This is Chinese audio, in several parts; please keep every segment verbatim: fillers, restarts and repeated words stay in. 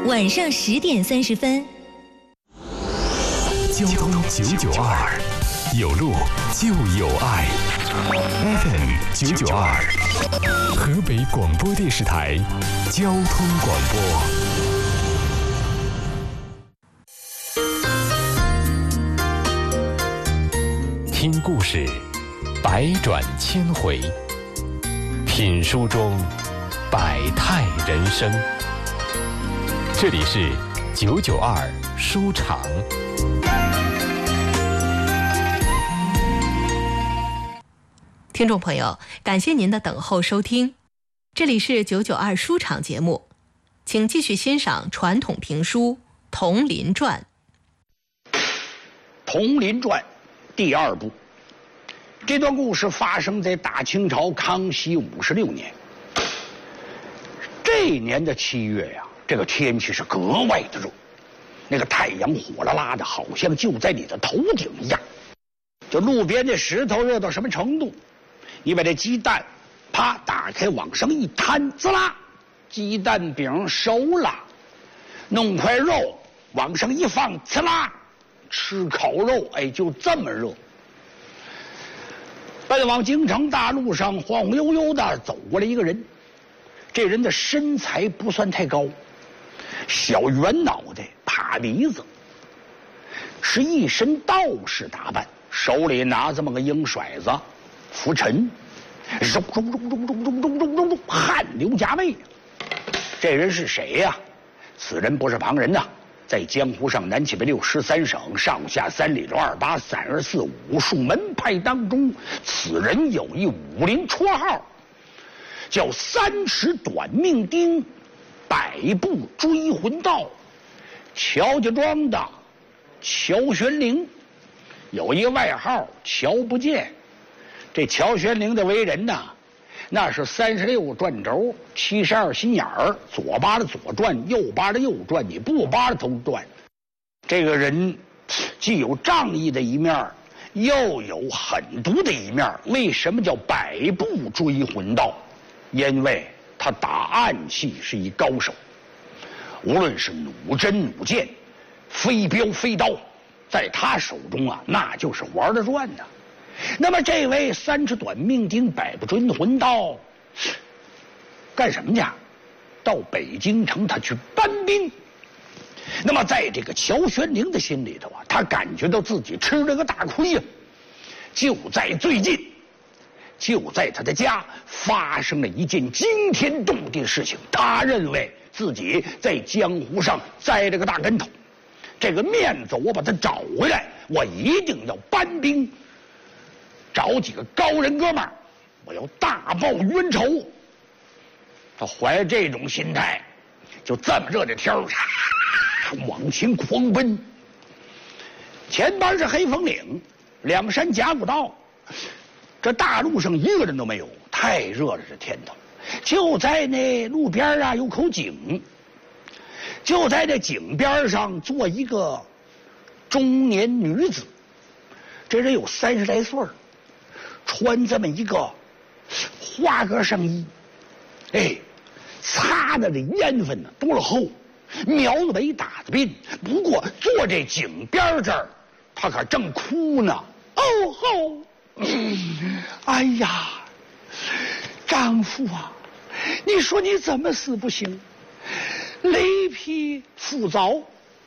晚上十点三十分。 交通九九二，有路就有爱。F M 九九二，河北广播电视台交通广播。听故事，百转千回；品书中，百态人生。这里是九九二书场。 听众朋友，感谢您的等候收听，这里是九九二书场节目，请继续欣赏传统评书《铜林传》。 《铜林传》第二部，这段故事发生在大清朝康熙五十六年。这一年的七月呀、啊，这个天气是格外的热，那个太阳火辣辣的，好像就在你的头顶一样。就路边的石头热到什么程度？你把这鸡蛋啪打开往上一摊，滋啦，鸡蛋饼熟了。弄块肉往上一放，滋啦，吃烤肉，哎，就这么热。奔往京城大路上晃晃悠悠的走过来一个人，这人的身材不算太高，小圆脑袋，趴鼻子，是一身道士打扮，手里拿这么个鹰甩子，拂尘，咚咚咚咚咚咚咚咚咚咚，汗流浃背。这人是谁呀、啊？此人不是旁人呐、啊，在江湖上南七北六十三省上下三里六二八三二四武术门派当中，此人有一武林绰号，叫三尺短命钉，百步追魂刀。乔家庄的乔玄龄有一个外号乔不见。这乔玄龄的为人呢，那是三十六转轴，七十二心眼儿，左扒拉左转，右扒拉右转，你不扒拉都转。这个人既有仗义的一面，又有狠毒的一面。为什么叫百步追魂刀？因为他打暗器是一高手，无论是弩针弩箭，飞镖飞刀，在他手中啊，那就是玩得转的。那么这位三尺短命钉，百步追魂刀干什么去？到北京城他去搬兵。那么在这个乔玄龄的心里头啊，他感觉到自己吃了个大亏呀、啊。就在最近，就在他的家发生了一件惊天动地的事情，他认为自己在江湖上栽了个大跟头，这个面子我把它找回来，我一定要搬兵，找几个高人哥们儿，我要大报冤仇。他怀着这种心态，就这么热的天儿，往前狂奔。前边是黑风岭，两山夹谷道，这大路上一个人都没有，太热了这天头。就在那路边啊有口井，就在这井边上坐一个中年女子，这人有三十来岁儿，穿这么一个花格上衣，哎，擦的这烟粉呢多了厚，苗子没打的病。不过坐这井边这儿，他可正哭呢。哦吼！哎呀，丈夫啊，你说你怎么死不行？雷劈斧凿，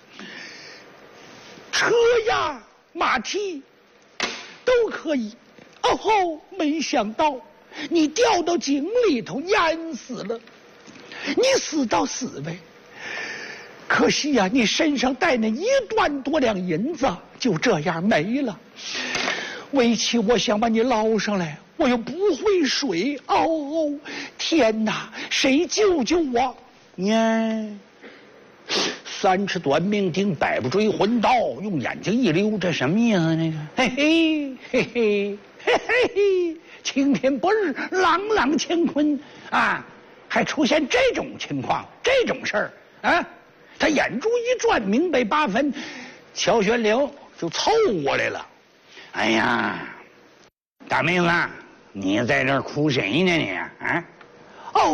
车压马蹄都可以。哦吼！没想到你掉到井里头淹死了。你死倒死呗，可惜呀、啊，你身上带那一万多两银子就这样没了。为妻我想把你捞上来，我又不会水，哦，天哪，谁救救我？呀，三尺短命钉，百步追魂刀，用眼睛一溜，这什么意思？那个，嘿嘿嘿嘿嘿嘿嘿，晴天不日，朗朗乾坤啊！还出现这种情况，这种事儿啊！他眼珠一转，明白八分。乔玄龄就凑过来了。哎呀，大妹子，你在这儿哭谁呢你啊？哦，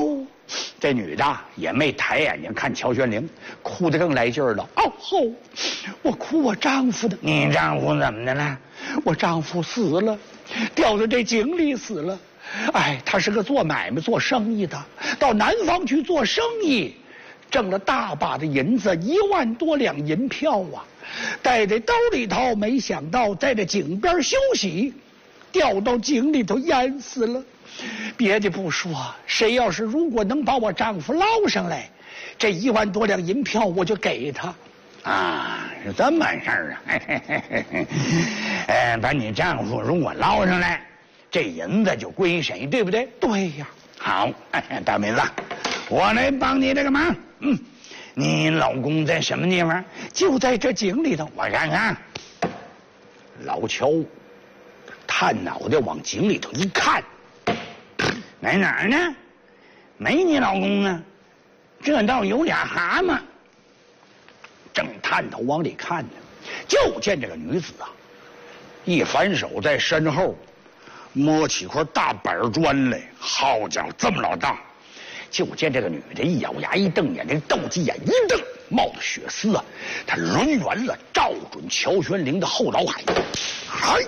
这女的也没抬眼睛看乔玄龄，哭得更来劲儿了。哦吼！我哭我丈夫的。你丈夫怎么的了？我丈夫死了，掉到这井里死了。哎，他是个做买卖做生意的，到南方去做生意，挣了大把的银子，一万多两银票啊，带在兜里头。没想到在这井边休息，掉到井里头淹死了。别的不说，谁要是如果能把我丈夫捞上来，这一万多两银票我就给他。啊，是这么事儿啊！嘿嘿嘿嘿嘿，呃，把你丈夫如果捞上来，这银子就归谁，对不对？对呀。好，大妹子，我来帮你这个忙。嗯，你老公在什么地方？就在这井里头，我看看。老乔探脑袋往井里头一看，在哪儿呢？没你老公啊，这倒有俩蛤蟆。正探头往里看呢，就见这个女子啊，一反手在身后摸起块大板砖来。好家伙，这么老大！就见这个女的一咬牙一瞪眼，这斗鸡眼一瞪，冒着血丝啊，她抡圆了，照准乔玄龄的后脑海。哎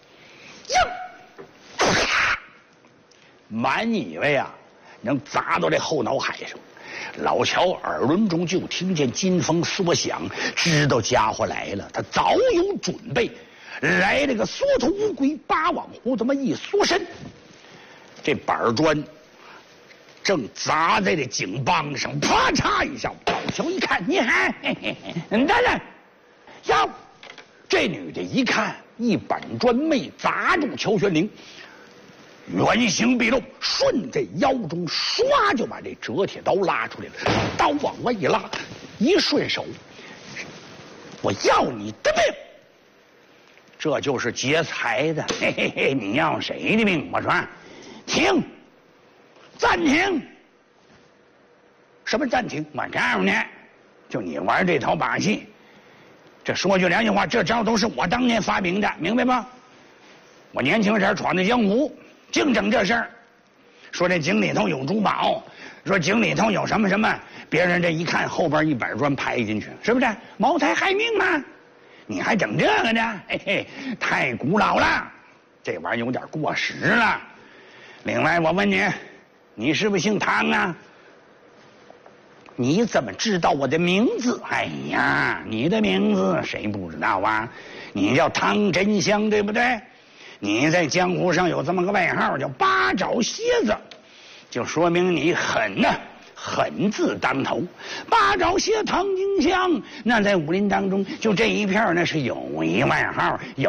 呀！满以为啊能砸到这后脑海上。老乔耳轮中就听见金风缩响，知道家伙来了，他早有准备，来了个缩头乌龟，八往胡这么一缩身，这板砖正砸在这井帮上，啪嚓一下。老乔一看，你看，等等，呀，这女的一看，一板砖没砸住乔玄龄，原形毕露，顺在腰中唰就把这折铁刀拉出来了，刀往外一拉，一顺手，我要你的命！这就是劫财的。嘿嘿嘿，你要谁的命？我说，停，暂停。什么暂停？我告诉你，就你玩这套把戏，这说句良心话，这招都是我当年发明的，明白吗？我年轻时闯的江湖，净整这事儿，说这井里头有珠宝，说井里头有什么什么，别人这一看后边一板砖拍进去，是不是谋财害命吗？你还整这个呢？嘿嘿，太古老了，这玩意儿有点过时了。另外，我问你，你是不是姓汤啊？你怎么知道我的名字？哎呀，你的名字谁不知道啊？你叫汤真香，对不对？你在江湖上有这么个外号叫八爪蝎子，就说明你狠呐、啊，狠字当头。八爪蝎汤金香，那在武林当中就这一片那是有一外号，有